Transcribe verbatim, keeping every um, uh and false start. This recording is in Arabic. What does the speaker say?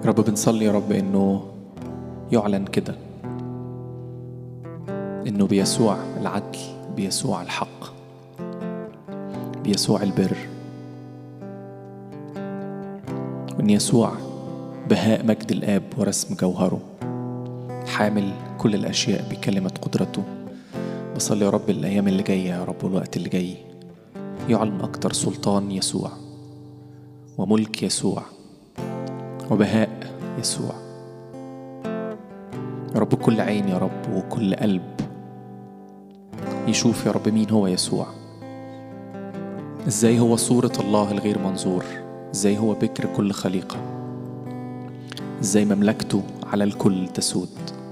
رب بنصلي يا رب إنه يعلن كده، إنه بيسوع العدل، بيسوع الحق، بيسوع البر، وإن يسوع بهاء مجد الآب ورسم جوهره، حامل كل الأشياء بكلمة قدرته. بصلي يا رب الأيام اللي جاية يا رب والوقت اللي جاي يعلن أكتر سلطان يسوع وملك يسوع وبهاء يسوع يا رب. كل عين يا رب وكل قلب يشوف يا رب مين هو يسوع، ازاي هو صورة الله الغير منظور، ازاي هو بكر كل خليقة، ازاي مملكته على الكل تسود.